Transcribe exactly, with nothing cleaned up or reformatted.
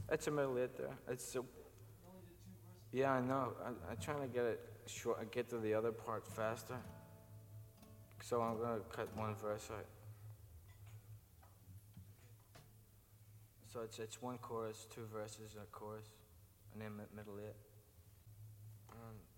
It's a middle hit there. It's a, yeah, I know. I, I'm trying to get it short, get to the other part faster. So I'm gonna cut one verse out. So it's it's one chorus, two verses, a chorus, and then mi- middle hit. Um,